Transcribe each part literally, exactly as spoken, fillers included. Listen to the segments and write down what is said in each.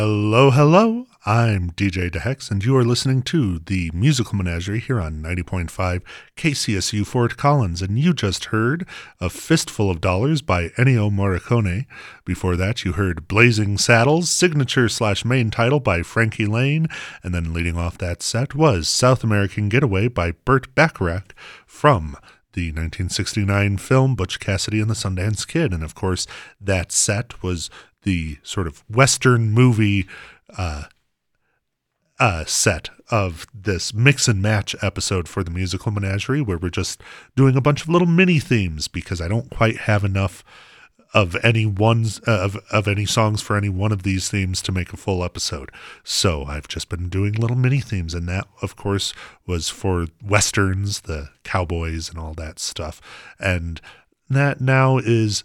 Hello, hello. I'm D J DeHex, and you are listening to the Musical Menagerie here on ninety point five K C S U Fort Collins. And you just heard A Fistful of Dollars by Ennio Morricone. Before that, you heard Blazing Saddles, signature slash main title by Frankie Laine. And then leading off that set was South American Getaway by Burt Bacharach from the nineteen sixty-nine film Butch Cassidy and the Sundance Kid. And of course, that set was the sort of Western movie uh, uh, set of this mix and match episode for the Musical Menagerie, where we're just doing a bunch of little mini themes because I don't quite have enough of any ones uh, of of any songs for any one of these themes to make a full episode. So I've just been doing little mini themes, and that, of course, was for Westerns, the cowboys, and all that stuff. And that now is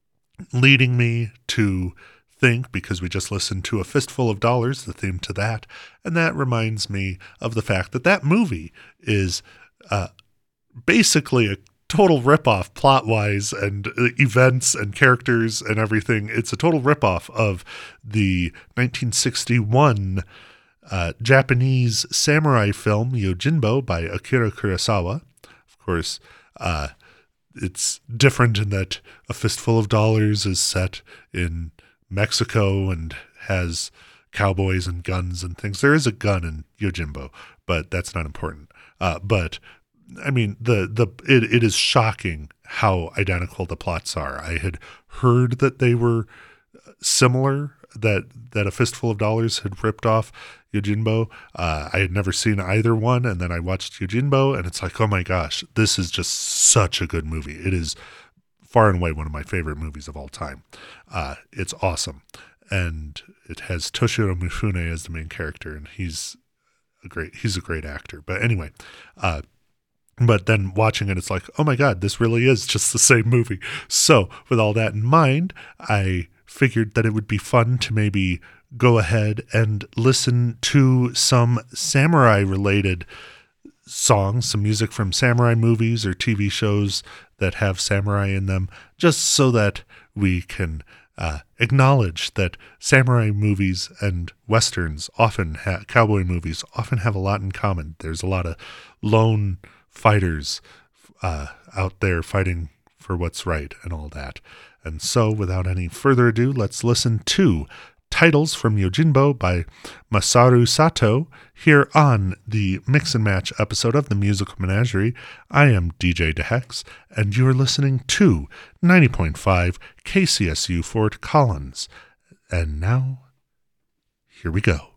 leading me to think, because we just listened to A Fistful of Dollars, the theme to that, and that reminds me of the fact that that movie is uh, basically a total ripoff plot-wise and uh, events and characters and everything. It's a total ripoff of the nineteen sixty-one uh, Japanese samurai film Yojimbo by Akira Kurosawa. Of course, uh, it's different in that A Fistful of Dollars is set in Mexico and has cowboys and guns and things. There is a gun in Yojimbo, but that's not important. Uh, but I mean, the the it, it is shocking how identical the plots are. I had heard that they were similar, that that A Fistful of Dollars had ripped off Yojimbo. Uh, I had never seen either one, and then I watched Yojimbo, and it's like, oh my gosh, this is just such a good movie. It is far and away one of my favorite movies of all time. Uh, it's awesome, and it has Toshiro Mifune as the main character, and he's a great he's a great actor. But anyway, uh, but then watching it, it's like, oh my god, this really is just the same movie. So with all that in mind, I figured that it would be fun to maybe go ahead and listen to some samurai-related songs, some music from samurai movies or T V shows that have samurai in them, just so that we can uh, acknowledge that samurai movies and westerns often have, cowboy movies often have a lot in common. There's a lot of lone fighters uh, out there fighting for what's right and all that. And so, without any further ado, let's listen to Titles from Yojimbo by Masaru Sato here on the Mix and Match episode of the Musical Menagerie. I am D J DeHex, and you are listening to ninety point five K C S U Fort Collins. And now, here we go.